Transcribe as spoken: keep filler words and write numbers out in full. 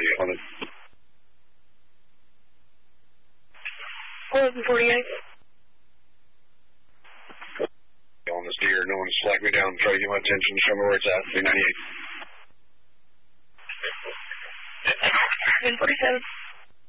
forty-eight hundred. eleven forty-eight. On this deer, no one's flagged me down, try to get my attention, show me where it's at, three ninety-eight. ten forty-seven.